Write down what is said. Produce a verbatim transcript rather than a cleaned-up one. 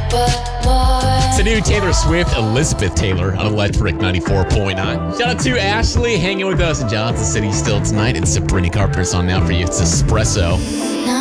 It's a new Taylor Swift, Elizabeth Taylor on Electric ninety-four point nine. Shout out to Ashley hanging with us in Johnson City still tonight. And Sabrina Carpenter's on now for you. It's Espresso.